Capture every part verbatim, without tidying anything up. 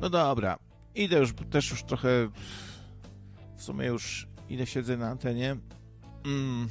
No dobra, idę już, też już trochę, w sumie już ile siedzę na antenie? Mm.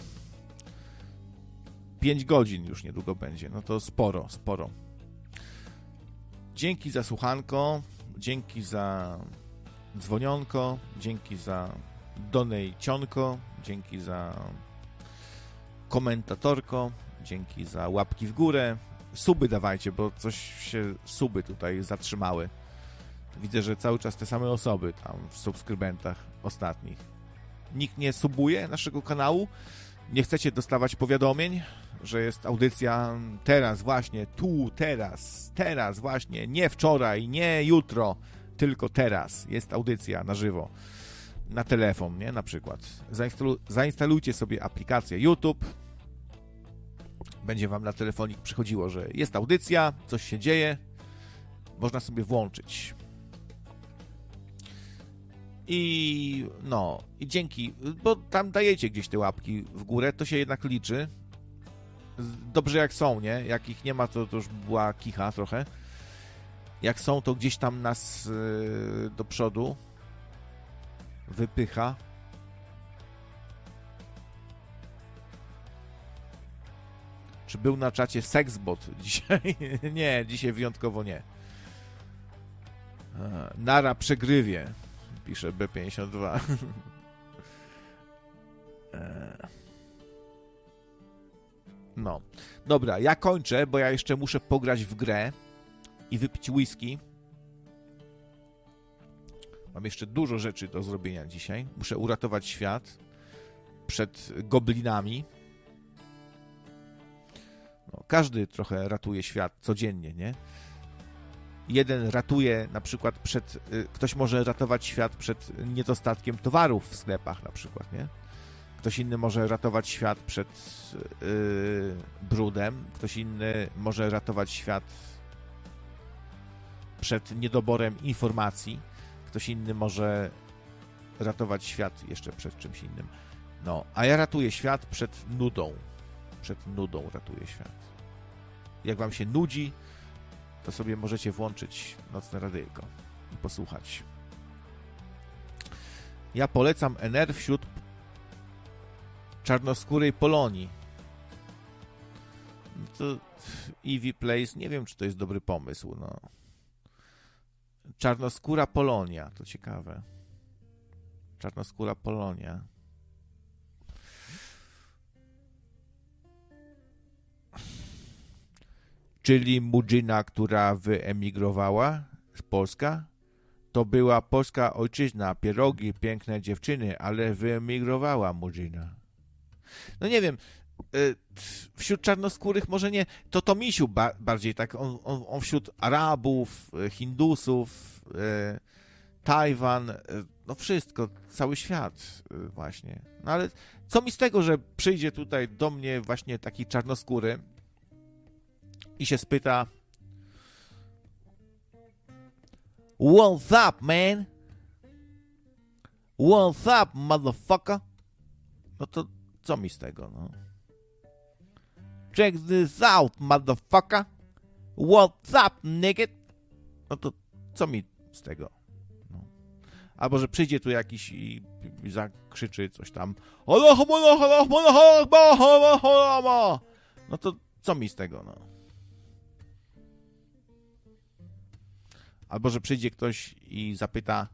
Pięć godzin już niedługo będzie, no to sporo, sporo. Dzięki za słuchanko, dzięki za dzwonionko, dzięki za donejcionko, dzięki za komentatorko, dzięki za łapki w górę. Suby dawajcie, bo coś się suby tutaj zatrzymały. Widzę, że cały czas te same osoby tam w subskrybentach ostatnich. Nikt nie subuje naszego kanału? Nie chcecie dostawać powiadomień, że jest audycja teraz właśnie, tu, teraz, teraz właśnie, nie wczoraj, nie jutro, tylko teraz jest audycja na żywo, na telefon, nie, na przykład. Zainstalu- zainstalujcie sobie aplikację YouTube, będzie wam na telefonik przychodziło, że jest audycja, coś się dzieje, można sobie włączyć. I no, i dzięki, bo tam dajecie gdzieś te łapki w górę, to się jednak liczy. Dobrze jak są, nie? Jak ich nie ma, to, to już była kicha trochę. Jak są, to gdzieś tam nas yy, do przodu wypycha. Czy był na czacie Sexbot dzisiaj? Nie, dzisiaj wyjątkowo nie. Nara przegrywie, pisze B pięćdziesiąt dwa. No, dobra, ja kończę, bo ja jeszcze muszę pograć w grę i wypić whisky. Mam jeszcze dużo rzeczy do zrobienia dzisiaj. Muszę uratować świat przed goblinami. No, każdy trochę ratuje świat codziennie, nie? Jeden ratuje na przykład przed... Ktoś może ratować świat przed niedostatkiem towarów w sklepach na przykład, nie? Ktoś inny może ratować świat przed yy, brudem. Ktoś inny może ratować świat przed niedoborem informacji. Ktoś inny może ratować świat jeszcze przed czymś innym. No, a ja ratuję świat przed nudą. Przed nudą ratuję świat. Jak wam się nudzi, to sobie możecie włączyć nocne radyjko i posłuchać. Ja polecam N R wśród czarnoskórej Polonii. To Eevee Place, nie wiem, czy to jest dobry pomysł. No. Czarnoskóra Polonia, to ciekawe. Czarnoskóra Polonia. Czyli Mudżyna, która wyemigrowała z Polska, to była polska ojczyzna, pierogi, piękne dziewczyny, ale wyemigrowała Mudżyna. No nie wiem, wśród czarnoskórych może nie, to to misiu ba- bardziej tak, on, on, on wśród Arabów, Hindusów, e, Tajwan, e, no wszystko, cały świat e, właśnie. No ale co mi z tego, że przyjdzie tutaj do mnie właśnie taki czarnoskóry i się spyta: What's up, man? What's up, motherfucker? No to co mi z tego, no? Check this out, motherfucker. What's up, nigga? No to co mi z tego? No. Albo że przyjdzie tu jakiś i, i zakrzyczy coś tam. No to co mi z tego, no? Albo że przyjdzie ktoś i zapyta: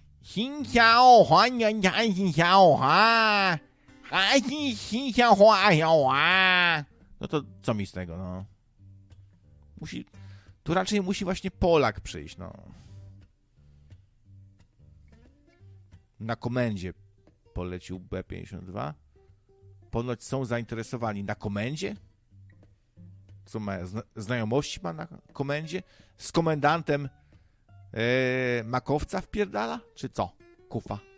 no to co mi z tego, no? Musi, tu raczej musi właśnie Polak przyjść, no. Na komendzie polecił B pięćdziesiąt dwa. Ponoć są zainteresowani na komendzie? Co ma, zna, znajomości ma na komendzie? Z komendantem yy, makowca wpierdala? Czy co? Kufa.